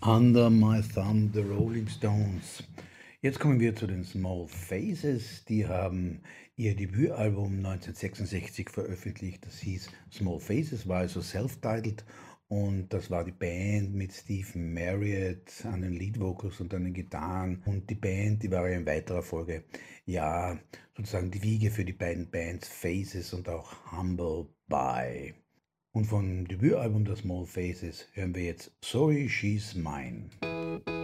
Under My Thumb, The Rolling Stones. Jetzt kommen wir zu den Small Faces. Die haben ihr Debütalbum 1966 veröffentlicht. Das hieß Small Faces, war also self-titled und das war die Band mit Steve Marriott an den Lead Vocals und an den Gitarren. Und die Band, die war ja in weiterer Folge ja sozusagen die Wiege für die beiden Bands Faces und auch Humble Pie. Und vom Debütalbum der Small Faces hören wir jetzt Sorry She's Mine.